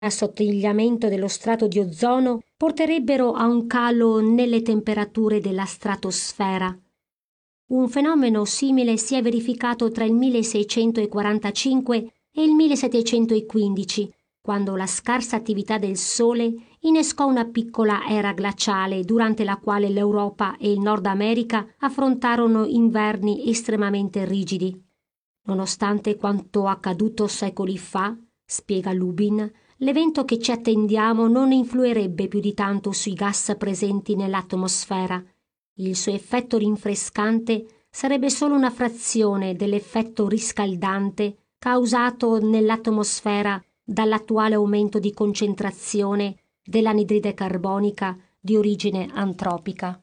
assottigliamento dello strato di ozono porterebbero a un calo nelle temperature della stratosfera. Un fenomeno simile si è verificato tra il 1645 e il 1715, quando la scarsa attività del Sole innescò una piccola era glaciale durante la quale l'Europa e il Nord America affrontarono inverni estremamente rigidi. Nonostante quanto accaduto secoli fa, spiega Lubin, l'evento che ci attendiamo non influirebbe più di tanto sui gas presenti nell'atmosfera. Il suo effetto rinfrescante sarebbe solo una frazione dell'effetto riscaldante causato nell'atmosfera dall'attuale aumento di concentrazione dell'anidride carbonica di origine antropica.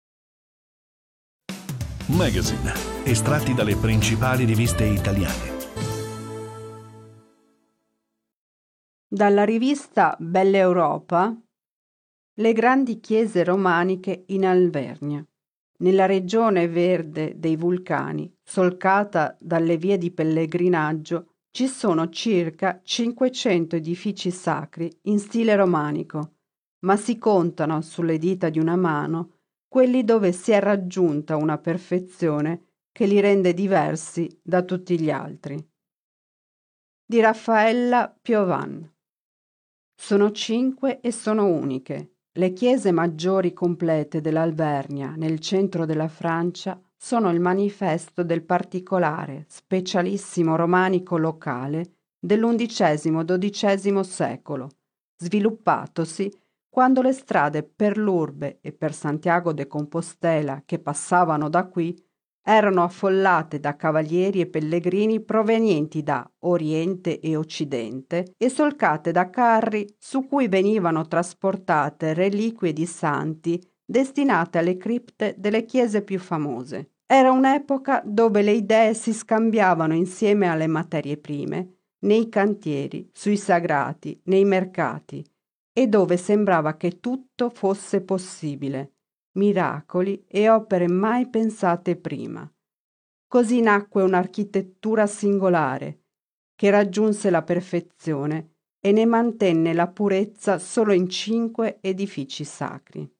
Magazine, estratti dalle principali riviste italiane. Dalla rivista Bella Europa, le grandi chiese romaniche in Alvernia, nella regione verde dei vulcani, solcata dalle vie di pellegrinaggio, ci sono circa 500 edifici sacri in stile romanico, ma si contano sulle dita di una mano quelli dove si è raggiunta una perfezione che li rende diversi da tutti gli altri. Di Raffaella Piovan. Sono 5 e sono uniche. Le chiese maggiori complete dell'Alvernia, nel centro della Francia, sono il manifesto del specialissimo romanico locale dell'XI-XII secolo, sviluppatosi quando le strade per l'Urbe e per Santiago de Compostela che passavano da qui erano affollate da cavalieri e pellegrini provenienti da Oriente e Occidente e solcate da carri su cui venivano trasportate reliquie di santi destinate alle cripte delle chiese più famose. Era un'epoca dove le idee si scambiavano insieme alle materie prime, nei cantieri, sui sagrati, nei mercati, e dove sembrava che tutto fosse possibile, miracoli e opere mai pensate prima. Così nacque un'architettura singolare, che raggiunse la perfezione e ne mantenne la purezza solo in 5 edifici sacri.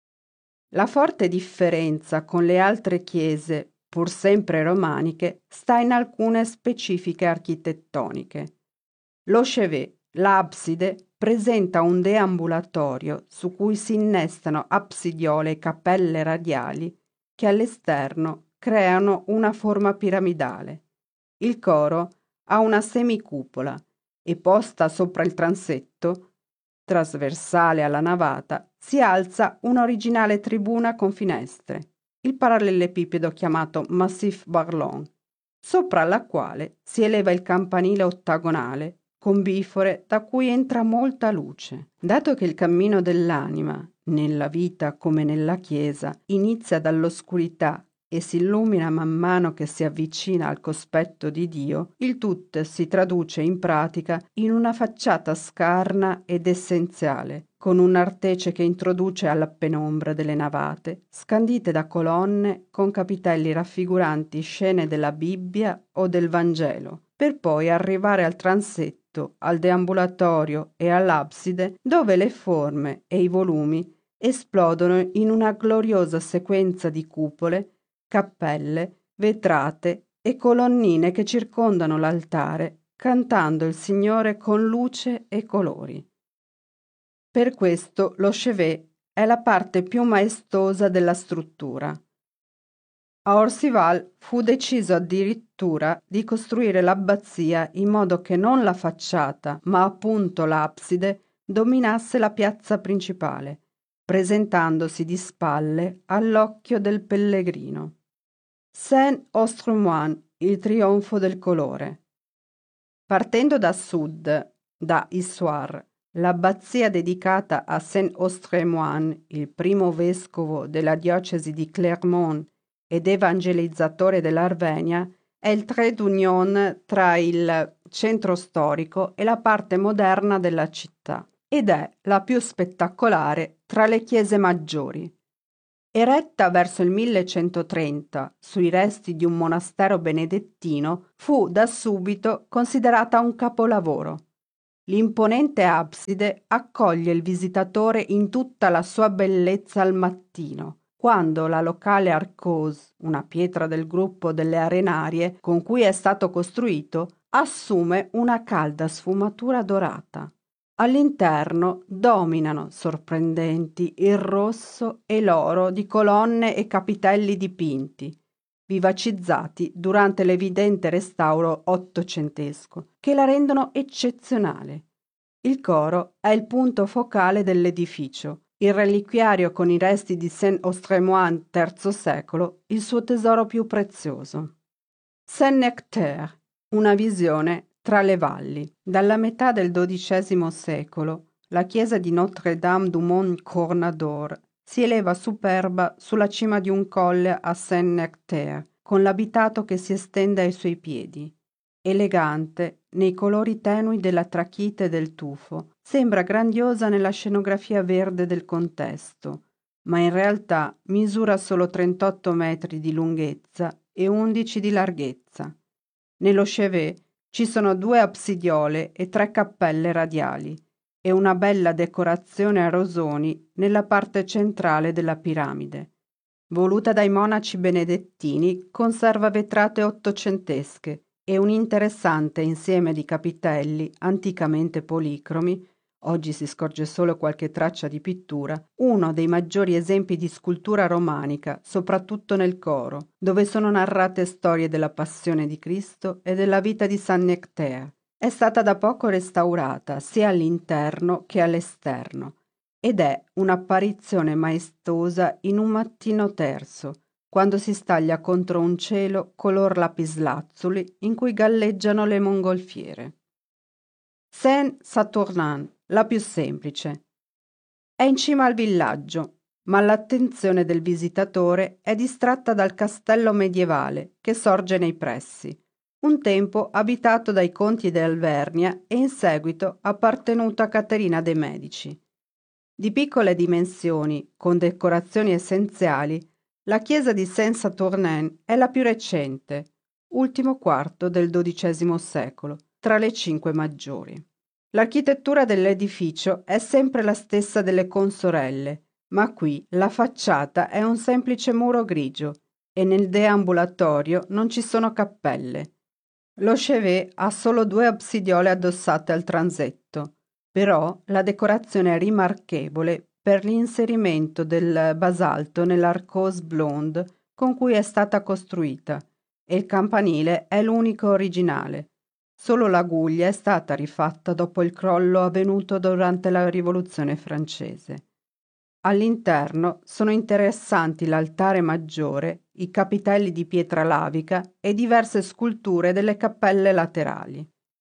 La forte differenza con le altre chiese, pur sempre romaniche, sta in alcune specifiche architettoniche. Lo chevet, l'abside, presenta un deambulatorio su cui si innestano absidiole e cappelle radiali che all'esterno creano una forma piramidale. Il coro ha una semicupola e posta sopra il transetto, trasversale alla navata, si alza un'originale tribuna con finestre, il parallelepipedo chiamato Massif Barlon, sopra la quale si eleva il campanile ottagonale con bifore da cui entra molta luce. Dato che il cammino dell'anima, nella vita come nella Chiesa, inizia dall'oscurità e si illumina man mano che si avvicina al cospetto di Dio, il tutto si traduce in pratica in una facciata scarna ed essenziale, con un'artece che introduce alla penombra delle navate, scandite da colonne con capitelli raffiguranti scene della Bibbia o del Vangelo, per poi arrivare al transetto, al deambulatorio e all'abside, dove le forme e i volumi esplodono in una gloriosa sequenza di cupole, cappelle, vetrate e colonnine che circondano l'altare, cantando il Signore con luce e colori. Per questo lo chevet è la parte più maestosa della struttura. A Orcival fu deciso addirittura di costruire l'abbazia in modo che non la facciata, ma appunto l'abside, dominasse la piazza principale, presentandosi di spalle all'occhio del pellegrino. Saint-Ostrimoine, il trionfo del colore. Partendo da sud, da Issoire, l'abbazia dedicata a Saint-Ostrimoine, il primo vescovo della diocesi di Clermont ed evangelizzatore dell'Arvenia, è il trait d'union tra il centro storico e la parte moderna della città, ed è la più spettacolare tra le chiese maggiori. Eretta verso il 1130 sui resti di un monastero benedettino, fu da subito considerata un capolavoro. L'imponente abside accoglie il visitatore in tutta la sua bellezza al mattino, quando la locale arcose, una pietra del gruppo delle arenarie con cui è stato costruito, assume una calda sfumatura dorata. All'interno dominano sorprendenti il rosso e l'oro di colonne e capitelli dipinti, vivacizzati durante l'evidente restauro ottocentesco, che la rendono eccezionale. Il coro è il punto focale dell'edificio, il reliquiario con i resti di Saint-Austremoine III secolo, il suo tesoro più prezioso. Saint-Nectaire, una visione tra le valli. Dalla metà del XII secolo, la chiesa di Notre-Dame du Mont Cornador si eleva superba sulla cima di un colle a Saint-Nectaire, con l'abitato che si estende ai suoi piedi. Elegante, nei colori tenui della trachite e del tufo, sembra grandiosa nella scenografia verde del contesto, ma in realtà misura solo 38 metri di lunghezza e 11 di larghezza. Nello chevet ci sono 2 absidiole e 3 cappelle radiali e una bella decorazione a rosoni nella parte centrale della piramide. Voluta dai monaci benedettini, conserva vetrate ottocentesche e un interessante insieme di capitelli anticamente policromi. Oggi si scorge solo qualche traccia di pittura, uno dei maggiori esempi di scultura romanica, soprattutto nel coro, dove sono narrate storie della passione di Cristo e della vita di Saint Nectaire. È stata da poco restaurata sia all'interno che all'esterno ed è un'apparizione maestosa in un mattino terzo, quando si staglia contro un cielo color lapislazzuli in cui galleggiano le mongolfiere. Saint-Saturnin, la più semplice. È in cima al villaggio, ma l'attenzione del visitatore è distratta dal castello medievale che sorge nei pressi, un tempo abitato dai conti d'Alvernia e in seguito appartenuto a Caterina de' Medici. Di piccole dimensioni, con decorazioni essenziali, la chiesa di Saint-Saturnin è la più recente, ultimo quarto del XII secolo, tra le 5 maggiori. L'architettura dell'edificio è sempre la stessa delle consorelle, ma qui la facciata è un semplice muro grigio e nel deambulatorio non ci sono cappelle. Lo chevet ha solo 2 absidiole addossate al transetto, però la decorazione è rimarchevole per l'inserimento del basalto nell'arcose blonde con cui è stata costruita e il campanile è l'unico originale. Solo la guglia è stata rifatta dopo il crollo avvenuto durante la Rivoluzione francese. All'interno sono interessanti l'altare maggiore, i capitelli di pietra lavica e diverse sculture delle cappelle laterali.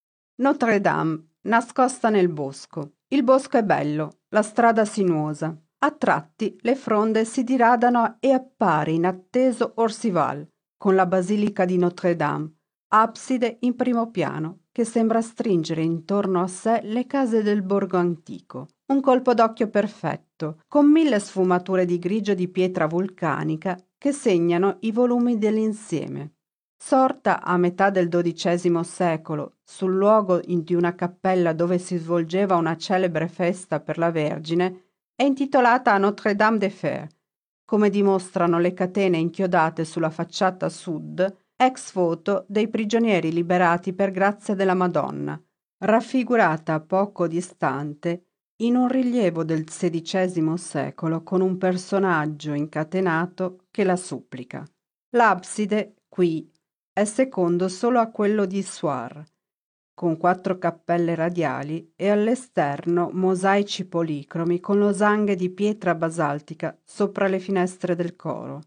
Notre-Dame, nascosta nel bosco. Il bosco è bello, la strada sinuosa. A tratti le fronde si diradano e appare inatteso Orcival, con la basilica di Notre-Dame, abside in primo piano, che sembra stringere intorno a sé le case del borgo antico. Un colpo d'occhio perfetto, con 1000 sfumature di grigio di pietra vulcanica che segnano i volumi dell'insieme. Sorta a metà del XII secolo, sul luogo di una cappella dove si svolgeva una celebre festa per la Vergine, è intitolata a Notre-Dame des Fers, come dimostrano le catene inchiodate sulla facciata sud, ex voto dei prigionieri liberati per grazia della Madonna, raffigurata poco distante in un rilievo del XVI secolo con un personaggio incatenato che la supplica. L'abside, qui, è secondo solo a quello di Soir, con 4 cappelle radiali e all'esterno mosaici policromi con losanghe di pietra basaltica sopra le finestre del coro.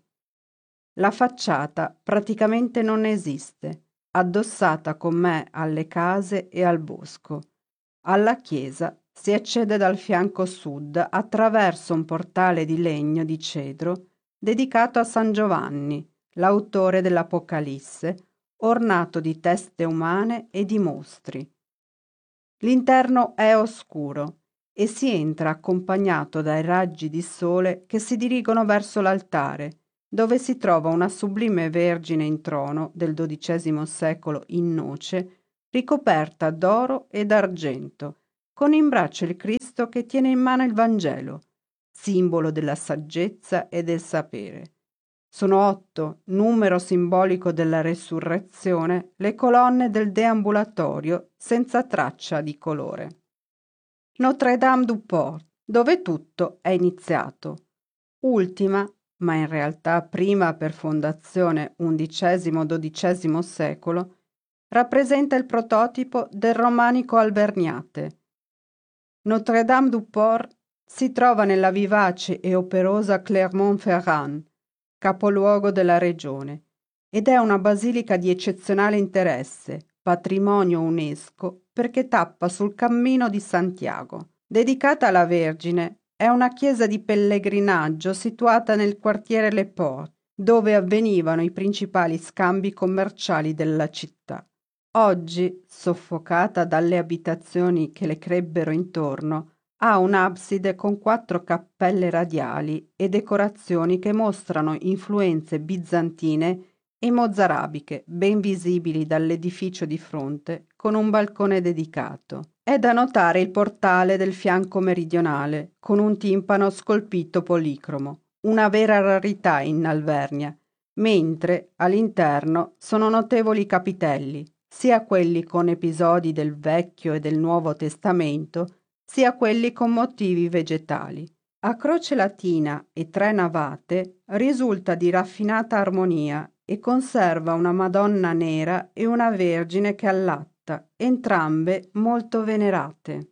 La facciata praticamente non esiste, addossata con me alle case e al bosco. Alla chiesa si accede dal fianco sud attraverso un portale di legno di cedro dedicato a San Giovanni, l'autore dell'Apocalisse, ornato di teste umane e di mostri. L'interno è oscuro e si entra accompagnato dai raggi di sole che si dirigono verso l'altare, dove si trova una sublime Vergine in trono del XII secolo in noce, ricoperta d'oro e d'argento, con in braccio il Cristo che tiene in mano il Vangelo, simbolo della saggezza e del sapere. Sono 8, numero simbolico della resurrezione, le colonne del deambulatorio senza traccia di colore. Notre-Dame du Port, dove tutto è iniziato. Ultima, ma in realtà prima per fondazione XI-XII secolo, rappresenta il prototipo del romanico alberniate. Notre-Dame du Port si trova nella vivace e operosa Clermont-Ferrand, capoluogo della regione, ed è una basilica di eccezionale interesse, patrimonio UNESCO, perché tappa sul Cammino di Santiago. Dedicata alla Vergine, è una chiesa di pellegrinaggio situata nel quartiere Les Ports, dove avvenivano i principali scambi commerciali della città. Oggi, soffocata dalle abitazioni che le crebbero intorno, ha un'abside con 4 cappelle radiali e decorazioni che mostrano influenze bizantine e mozzarabiche ben visibili dall'edificio di fronte con un balcone dedicato. È da notare il portale del fianco meridionale con un timpano scolpito policromo, una vera rarità in Alvernia, mentre all'interno sono notevoli capitelli, sia quelli con episodi del Vecchio e del Nuovo Testamento, sia quelli con motivi vegetali. A croce latina e 3 navate risulta di raffinata armonia e conserva una Madonna nera e una Vergine che allatta, entrambe molto venerate.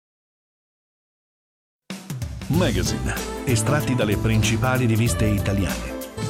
Magazine, estratti dalle principali riviste italiane.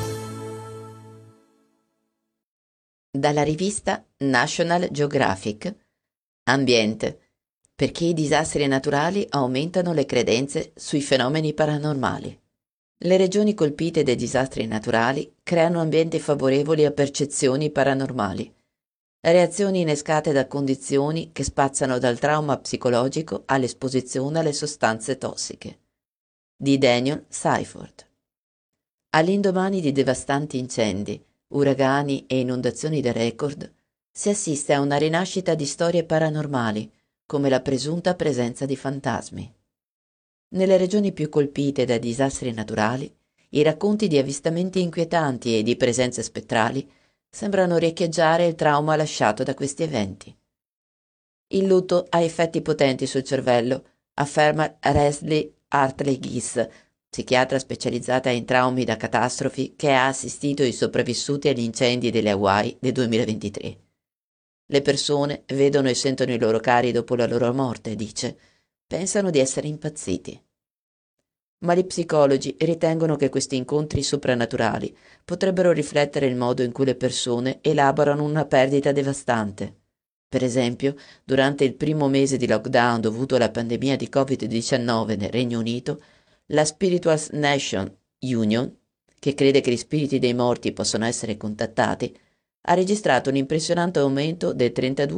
Dalla rivista National Geographic. Ambiente. Perché i disastri naturali aumentano le credenze sui fenomeni paranormali. Le regioni colpite dai disastri naturali creano ambienti favorevoli a percezioni paranormali. Reazioni innescate da condizioni che spaziano dal trauma psicologico all'esposizione alle sostanze tossiche. Di Daniel Seifert. All'indomani di devastanti incendi, uragani e inondazioni da record, si assiste a una rinascita di storie paranormali, come la presunta presenza di fantasmi. Nelle regioni più colpite da disastri naturali, i racconti di avvistamenti inquietanti e di presenze spettrali sembrano riecheggiare il trauma lasciato da questi eventi. Il lutto ha effetti potenti sul cervello, afferma Leslie Hartley Gies, psichiatra specializzata in traumi da catastrofi che ha assistito i sopravvissuti agli incendi delle Hawaii del 2023. Le persone vedono e sentono i loro cari dopo la loro morte, dice. Pensano di essere impazziti. Ma gli psicologi ritengono che questi incontri soprannaturali potrebbero riflettere il modo in cui le persone elaborano una perdita devastante. Per esempio, durante il primo mese di lockdown dovuto alla pandemia di Covid-19 nel Regno Unito, la Spiritual Nation Union, che crede che gli spiriti dei morti possano essere contattati, ha registrato un impressionante aumento del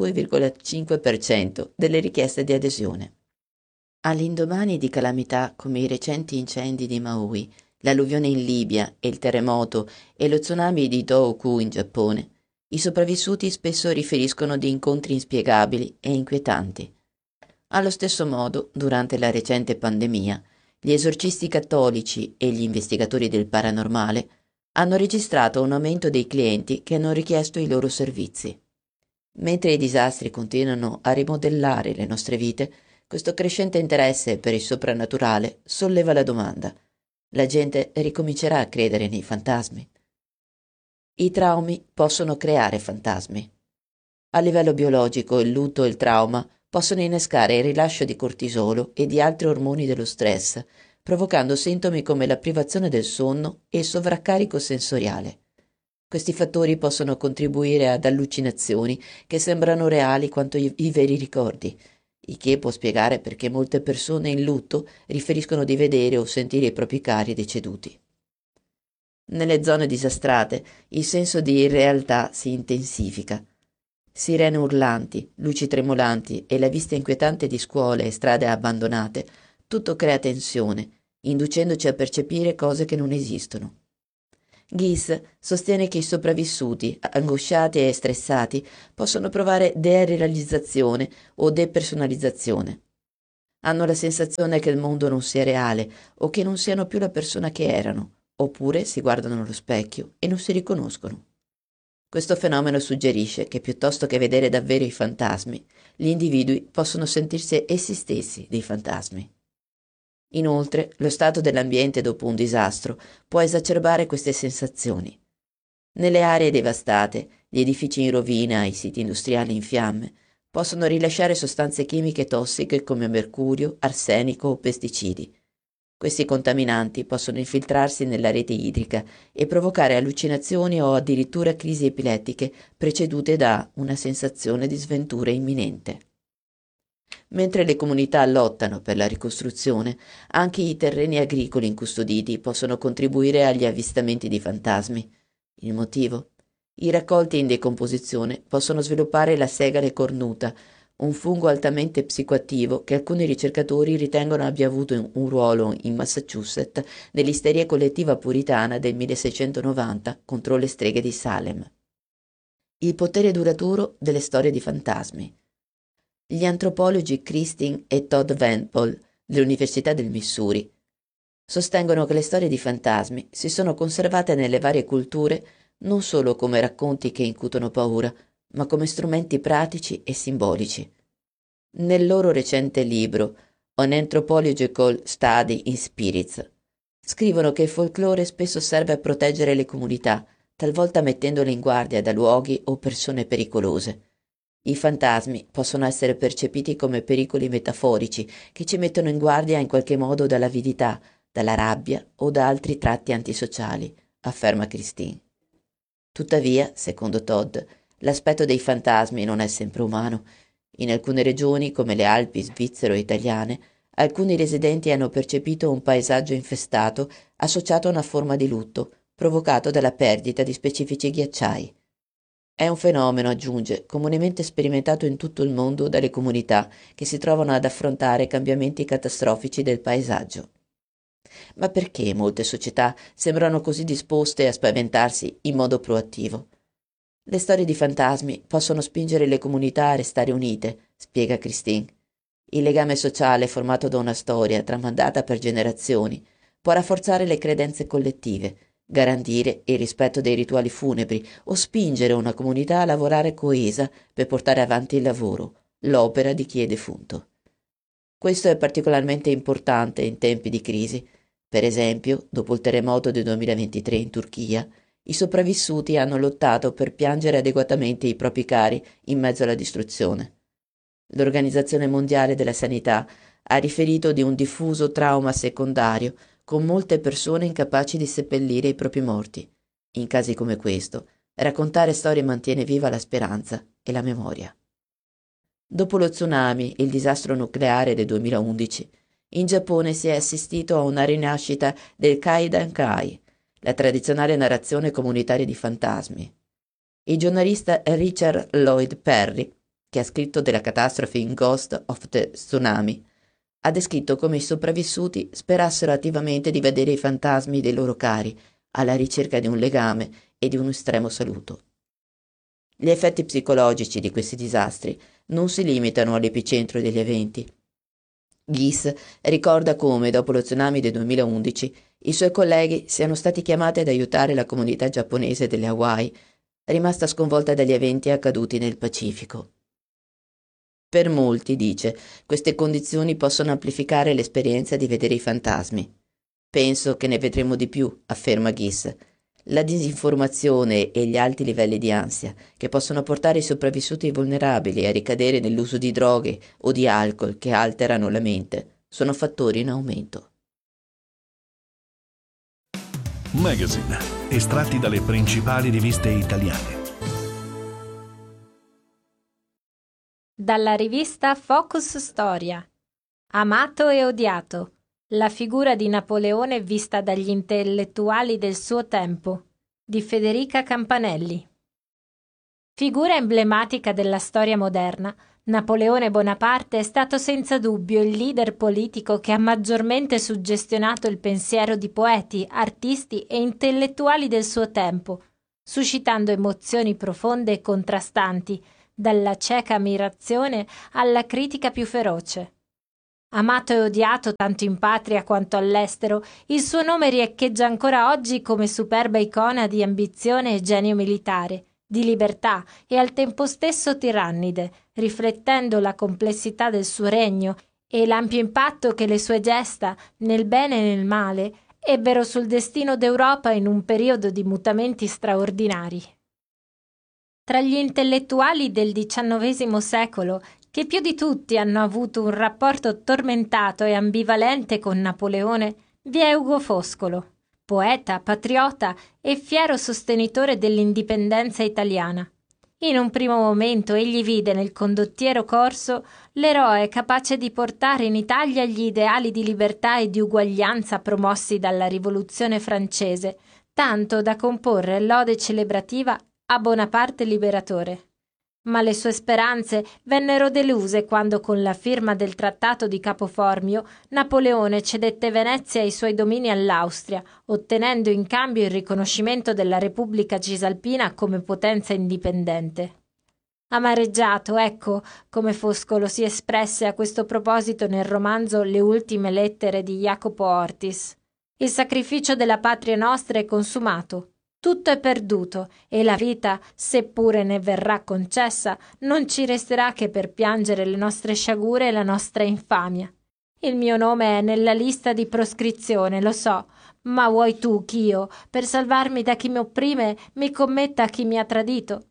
32,5% delle richieste di adesione. All'indomani di calamità come i recenti incendi di Maui, l'alluvione in Libia e il terremoto e lo tsunami di Tohoku in Giappone, i sopravvissuti spesso riferiscono di incontri inspiegabili e inquietanti. Allo stesso modo, durante la recente pandemia, gli esorcisti cattolici e gli investigatori del paranormale hanno registrato un aumento dei clienti che hanno richiesto i loro servizi. Mentre i disastri continuano a rimodellare le nostre vite, questo crescente interesse per il soprannaturale solleva la domanda: la gente ricomincerà a credere nei fantasmi? I traumi possono creare fantasmi. A livello biologico, il lutto e il trauma possono innescare il rilascio di cortisolo e di altri ormoni dello stress, provocando sintomi come la privazione del sonno e il sovraccarico sensoriale. Questi fattori possono contribuire ad allucinazioni che sembrano reali quanto i veri ricordi, il che può spiegare perché molte persone in lutto riferiscono di vedere o sentire i propri cari deceduti. Nelle zone disastrate il senso di irrealtà si intensifica. Sirene urlanti, luci tremolanti e la vista inquietante di scuole e strade abbandonate, tutto crea tensione, inducendoci a percepire cose che non esistono. Gies sostiene che i sopravvissuti, angosciati e stressati, possono provare derealizzazione o depersonalizzazione. Hanno la sensazione che il mondo non sia reale o che non siano più la persona che erano, oppure si guardano allo specchio e non si riconoscono. Questo fenomeno suggerisce che piuttosto che vedere davvero i fantasmi, gli individui possono sentirsi essi stessi dei fantasmi. Inoltre, lo stato dell'ambiente dopo un disastro può esacerbare queste sensazioni. Nelle aree devastate, gli edifici in rovina e i siti industriali in fiamme possono rilasciare sostanze chimiche tossiche come mercurio, arsenico o pesticidi. Questi contaminanti possono infiltrarsi nella rete idrica e provocare allucinazioni o addirittura crisi epilettiche precedute da una sensazione di sventura imminente. Mentre le comunità lottano per la ricostruzione, anche i terreni agricoli incustoditi possono contribuire agli avvistamenti di fantasmi. Il motivo? I raccolti in decomposizione possono sviluppare la segale cornuta, un fungo altamente psicoattivo che alcuni ricercatori ritengono abbia avuto un ruolo in Massachusetts nell'isteria collettiva puritana del 1690 contro le streghe di Salem. Il potere duraturo delle storie di fantasmi. Gli antropologi Christine e Todd Vanpole dell'Università del Missouri sostengono che le storie di fantasmi si sono conservate nelle varie culture non solo come racconti che incutono paura, ma come strumenti pratici e simbolici. Nel loro recente libro An Anthropological Study in Spirits scrivono che il folklore spesso serve a proteggere le comunità, talvolta mettendole in guardia da luoghi o persone pericolose. I fantasmi possono essere percepiti come pericoli metaforici che ci mettono in guardia in qualche modo dall'avidità, dalla rabbia o da altri tratti antisociali, afferma Christine. Tuttavia, secondo Todd, l'aspetto dei fantasmi non è sempre umano. In alcune regioni, come le Alpi svizzero-italiane, alcuni residenti hanno percepito un paesaggio infestato associato a una forma di lutto, provocato dalla perdita di specifici ghiacciai. È un fenomeno, aggiunge, comunemente sperimentato in tutto il mondo dalle comunità che si trovano ad affrontare cambiamenti catastrofici del paesaggio. Ma perché molte società sembrano così disposte a spaventarsi in modo proattivo? Le storie di fantasmi possono spingere le comunità a restare unite, spiega Christine. Il legame sociale formato da una storia tramandata per generazioni può rafforzare le credenze collettive, garantire il rispetto dei rituali funebri o spingere una comunità a lavorare coesa per portare avanti il lavoro, l'opera di chi è defunto. Questo è particolarmente importante in tempi di crisi. Per esempio, dopo il terremoto del 2023 in Turchia, i sopravvissuti hanno lottato per piangere adeguatamente i propri cari in mezzo alla distruzione. L'Organizzazione Mondiale della Sanità ha riferito di un diffuso trauma secondario con molte persone incapaci di seppellire i propri morti. In casi come questo, raccontare storie mantiene viva la speranza e la memoria. Dopo lo tsunami, il disastro nucleare del 2011, in Giappone si è assistito a una rinascita del Kaidankai, la tradizionale narrazione comunitaria di fantasmi. Il giornalista Richard Lloyd Perry, che ha scritto della catastrofe in Ghost of the Tsunami, ha descritto come i sopravvissuti sperassero attivamente di vedere i fantasmi dei loro cari, alla ricerca di un legame e di un estremo saluto. Gli effetti psicologici di questi disastri non si limitano all'epicentro degli eventi. Gies ricorda come, dopo lo tsunami del 2011, i suoi colleghi siano stati chiamati ad aiutare la comunità giapponese delle Hawaii, rimasta sconvolta dagli eventi accaduti nel Pacifico. Per molti, dice, queste condizioni possono amplificare l'esperienza di vedere i fantasmi. Penso che ne vedremo di più, afferma Gies. La disinformazione e gli alti livelli di ansia, che possono portare i sopravvissuti vulnerabili a ricadere nell'uso di droghe o di alcol che alterano la mente, sono fattori in aumento. Magazine, estratti dalle principali riviste italiane. Dalla rivista Focus Storia. Amato e odiato. La figura di Napoleone vista dagli intellettuali del suo tempo, di Federica Campanelli. Figura emblematica della storia moderna, Napoleone Bonaparte è stato senza dubbio il leader politico che ha maggiormente suggestionato il pensiero di poeti, artisti e intellettuali del suo tempo, suscitando emozioni profonde e contrastanti, dalla cieca ammirazione alla critica più feroce. Amato e odiato tanto in patria quanto all'estero, il suo nome riecheggia ancora oggi come superba icona di ambizione e genio militare, di libertà e al tempo stesso tirannide, riflettendo la complessità del suo regno e l'ampio impatto che le sue gesta, nel bene e nel male, ebbero sul destino d'Europa in un periodo di mutamenti straordinari. Tra gli intellettuali del XIX secolo, che più di tutti hanno avuto un rapporto tormentato e ambivalente con Napoleone, vi è Ugo Foscolo, poeta, patriota e fiero sostenitore dell'indipendenza italiana. In un primo momento egli vide nel condottiero corso l'eroe capace di portare in Italia gli ideali di libertà e di uguaglianza promossi dalla Rivoluzione francese, tanto da comporre l'ode celebrativa a Bonaparte liberatore. Ma le sue speranze vennero deluse quando, con la firma del Trattato di Capo Formio, Napoleone cedette Venezia e i suoi domini all'Austria, ottenendo in cambio il riconoscimento della Repubblica Cisalpina come potenza indipendente. Amareggiato, ecco come Foscolo si espresse a questo proposito nel romanzo Le ultime lettere di Jacopo Ortis. Il sacrificio della patria nostra è consumato. Tutto è perduto e la vita, seppure ne verrà concessa, non ci resterà che per piangere le nostre sciagure e la nostra infamia. Il mio nome è nella lista di proscrizione, lo so, ma vuoi tu ch'io, per salvarmi da chi mi opprime, mi commetta a chi mi ha tradito?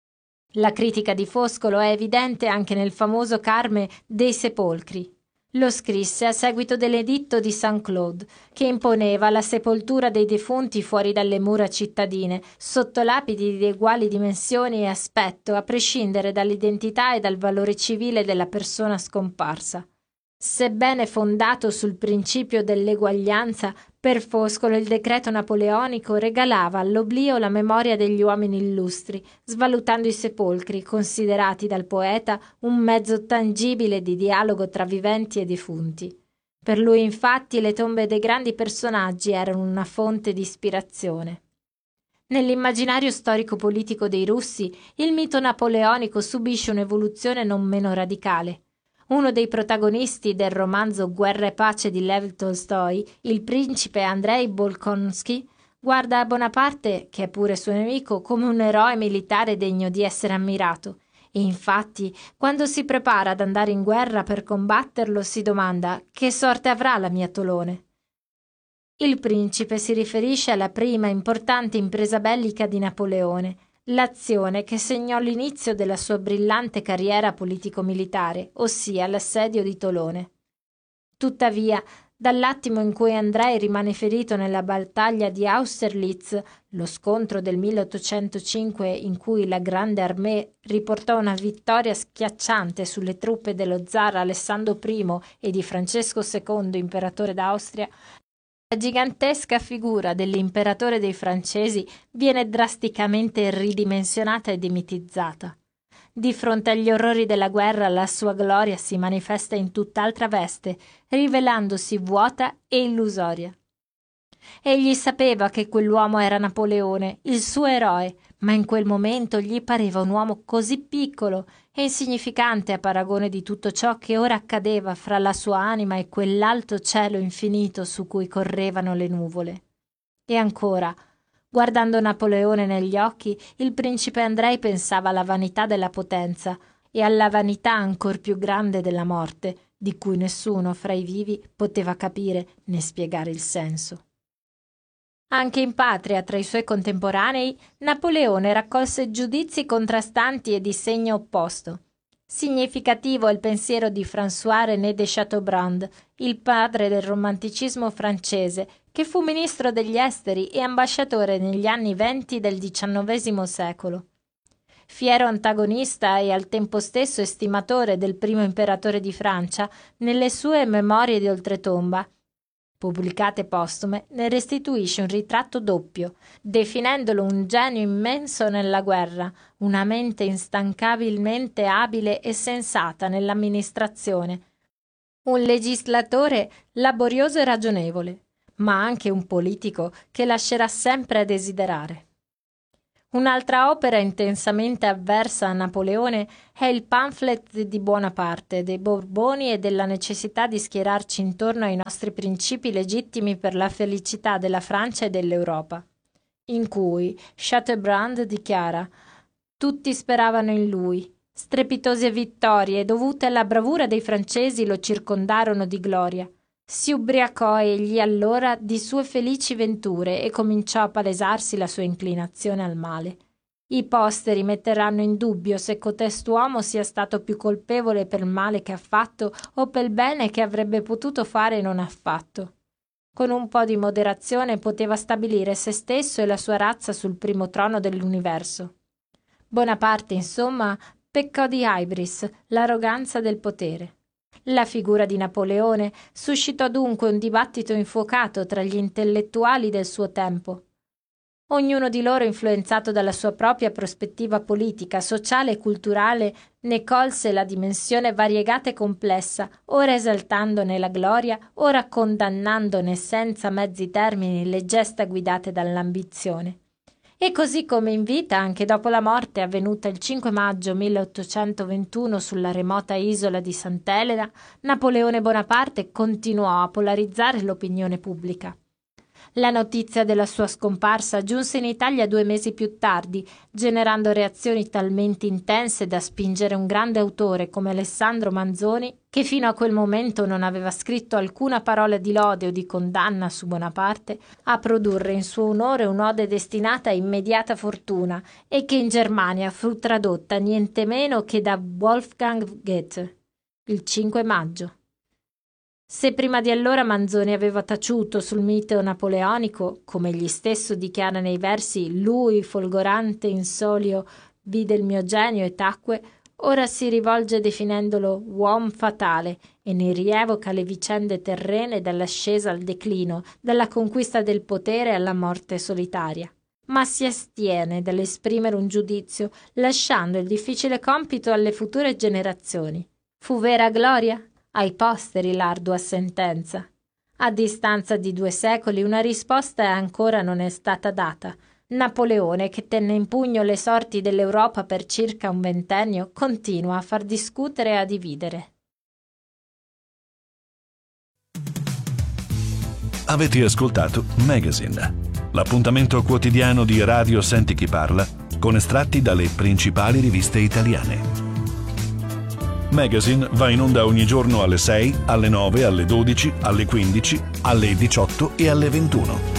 La critica di Foscolo è evidente anche nel famoso Carme dei Sepolcri. Lo scrisse a seguito dell'editto di Saint-Claude, che imponeva la sepoltura dei defunti fuori dalle mura cittadine, sotto lapidi di uguali dimensioni e aspetto, a prescindere dall'identità e dal valore civile della persona scomparsa. Sebbene fondato sul principio dell'eguaglianza, per Foscolo il decreto napoleonico regalava all'oblio la memoria degli uomini illustri, svalutando i sepolcri, considerati dal poeta un mezzo tangibile di dialogo tra viventi e defunti. Per lui, infatti, le tombe dei grandi personaggi erano una fonte di ispirazione. Nell'immaginario storico-politico dei russi, il mito napoleonico subisce un'evoluzione non meno radicale. Uno dei protagonisti del romanzo Guerra e pace di Lev Tolstoi, il principe Andrei Bolkonsky, guarda a Bonaparte, che è pure suo nemico, come un eroe militare degno di essere ammirato. E infatti, quando si prepara ad andare in guerra per combatterlo, si domanda: che sorte avrà la mia Tolone? Il principe si riferisce alla prima importante impresa bellica di Napoleone, l'azione che segnò l'inizio della sua brillante carriera politico-militare, ossia l'assedio di Tolone. Tuttavia, dall'attimo in cui Andrei rimane ferito nella battaglia di Austerlitz, lo scontro del 1805 in cui la Grande Armée riportò una vittoria schiacciante sulle truppe dello zar Alessandro I e di Francesco II, imperatore d'Austria, la gigantesca figura dell'imperatore dei francesi viene drasticamente ridimensionata e demitizzata. Di fronte agli orrori della guerra, la sua gloria si manifesta in tutt'altra veste, rivelandosi vuota e illusoria. Egli sapeva che quell'uomo era Napoleone, il suo eroe, ma in quel momento gli pareva un uomo così piccolo e insignificante a paragone di tutto ciò che ora accadeva fra la sua anima e quell'alto cielo infinito su cui correvano le nuvole. E ancora, guardando Napoleone negli occhi, il principe Andrei pensava alla vanità della potenza e alla vanità ancor più grande della morte, di cui nessuno fra i vivi poteva capire né spiegare il senso. Anche in patria, tra i suoi contemporanei, Napoleone raccolse giudizi contrastanti e di segno opposto. Significativo è il pensiero di François-René de Chateaubriand, il padre del romanticismo francese, che fu ministro degli esteri e ambasciatore negli anni '20 del XIX secolo. Fiero antagonista e al tempo stesso estimatore del primo imperatore di Francia, nelle sue Memorie di oltretomba, pubblicate postume, ne restituisce un ritratto doppio, definendolo un genio immenso nella guerra, una mente instancabilmente abile e sensata nell'amministrazione, un legislatore laborioso e ragionevole, ma anche un politico che lascerà sempre a desiderare. Un'altra opera intensamente avversa a Napoleone è il pamphlet di Bonaparte, dei Borboni e della necessità di schierarci intorno ai nostri principi legittimi per la felicità della Francia e dell'Europa, in cui Chateaubriand dichiara: «Tutti speravano in lui. Strepitose vittorie dovute alla bravura dei francesi lo circondarono di gloria. Si ubriacò egli allora di sue felici venture e cominciò a palesarsi la sua inclinazione al male. I posteri metteranno in dubbio se cotest'uomo sia stato più colpevole per il male che ha fatto o per il bene che avrebbe potuto fare e non ha fatto. Con un po' di moderazione poteva stabilire se stesso e la sua razza sul primo trono dell'universo. Bonaparte, insomma, peccò di hybris, l'arroganza del potere. La figura di Napoleone suscitò dunque un dibattito infuocato tra gli intellettuali del suo tempo. Ognuno di loro, influenzato dalla sua propria prospettiva politica, sociale e culturale, ne colse la dimensione variegata e complessa, ora esaltandone la gloria, ora condannandone senza mezzi termini le gesta guidate dall'ambizione. E così come in vita, anche dopo la morte avvenuta il 5 maggio 1821 sulla remota isola di Sant'Elena, Napoleone Bonaparte continuò a polarizzare l'opinione pubblica. La notizia della sua scomparsa giunse in Italia 2 mesi più tardi, generando reazioni talmente intense da spingere un grande autore come Alessandro Manzoni, che fino a quel momento non aveva scritto alcuna parola di lode o di condanna su Bonaparte, a produrre in suo onore un'ode destinata a immediata fortuna e che in Germania fu tradotta niente meno che da Wolfgang Goethe, il 5 maggio. Se prima di allora Manzoni aveva taciuto sul mito napoleonico, come egli stesso dichiara nei versi «Lui, folgorante in solio, vide il mio genio e tacque», ora si rivolge definendolo uom fatale e ne rievoca le vicende terrene dall'ascesa al declino, dalla conquista del potere alla morte solitaria. Ma si astiene dall'esprimere un giudizio, lasciando il difficile compito alle future generazioni. Fu vera gloria? Ai posteri l'ardua sentenza. A distanza di 2 secoli una risposta ancora non è stata data. Napoleone, che tenne in pugno le sorti dell'Europa per circa un ventennio, continua a far discutere e a dividere. Avete ascoltato Magazine, l'appuntamento quotidiano di Radio Senti Chi Parla con estratti dalle principali riviste italiane. Magazine va in onda ogni giorno alle 6, alle 9, alle 12, alle 15, alle 18 e alle 21.